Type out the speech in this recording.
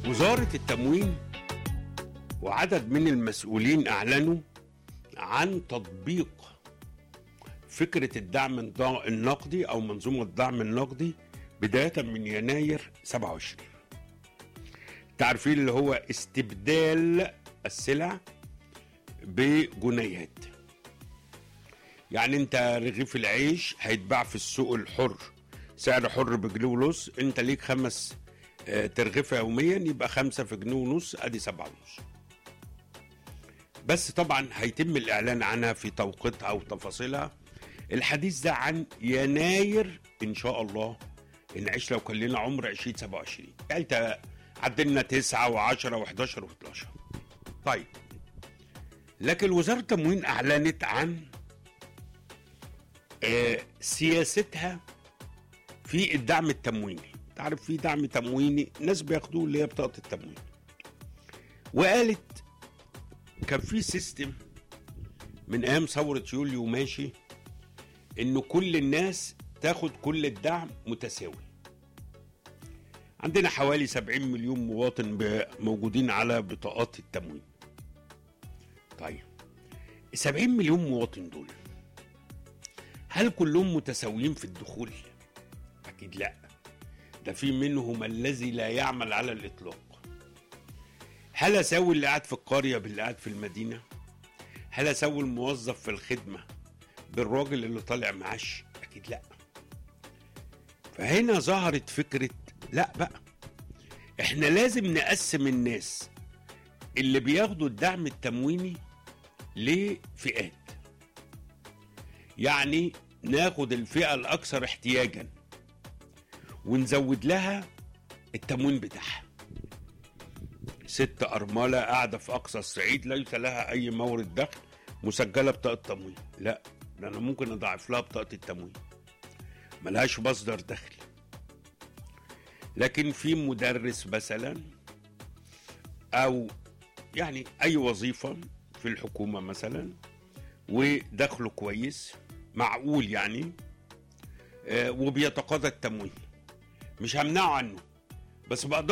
وزارة التموين وعدد من المسؤولين أعلنوا عن تطبيق فكرة الدعم النقدي أو منظومة الدعم النقدي بداية من يناير 27. تعرفين اللي هو استبدال السلع بجنيهات. يعني انت رغيف العيش هيتباع في السوق الحر سعر حر بجنيه ونص، انت ليك 5 ترغيفة يوميا، يبقى 5 في جنيه ونص، ادي 7 ونص. بس طبعا هيتم الاعلان عنها في توقيتها او تفاصيلها. الحديث ده عن يناير ان شاء الله، نعيش لو كان لنا عمر 2027. يعني انت عدلنا 9 و10 و11 و12. طيب، لكن وزارة التموين اعلنت عن سياستها في الدعم التمويني. تعرف في دعم تمويني ناس بياخدوه اللي هي بطاقة التموين، وقالت كان في سيستم من ايام ثورة يوليو ماشي انه كل الناس تاخد كل الدعم متساوي. عندنا حوالي 70 مليون مواطن موجودين على بطاقات التموين. طيب 70 مليون مواطن دول هل كلهم متساويين في الدخول؟ اكيد لا، ده في منهم الذي لا يعمل على الاطلاق. هل اساوي اللي قاعد في القرية باللي قاعد في المدينة؟ هل اساوي الموظف في الخدمة بالراجل اللي طالع معاش؟ اكيد لا. فهنا ظهرت فكرة لا بقى، احنا لازم نقسم الناس اللي بياخدوا الدعم التمويني لفئات. يعني ناخد الفئة الاكثر احتياجا ونزود لها التموين بتاعها. ست أرملة قاعدة في أقصى الصعيد ليس لها أي مورد دخل، مسجلة بطاقة تموين، لا، ده أنا ممكن أضاعف لها بطاقة التموين، ملهاش مصدر دخل. لكن في مدرس مثلا أو يعني أي وظيفة في الحكومة مثلا ودخله كويس معقول يعني، وبيتقاضى التموين، مش همنعه عنه، بس بقدر